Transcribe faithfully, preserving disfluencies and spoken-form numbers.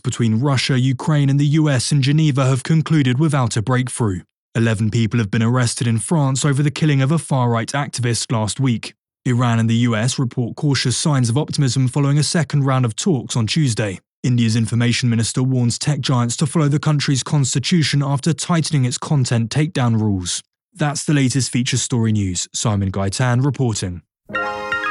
between Russia, Ukraine and the U S in Geneva have concluded without a breakthrough. Eleven people have been arrested in France over the killing of a far-right activist last week. Iran and the U S report cautious signs of optimism following a second round of talks on Tuesday. India's information minister warns tech giants to follow the country's constitution after tightening its content takedown rules. That's the latest feature story news. Simon Gaitan reporting.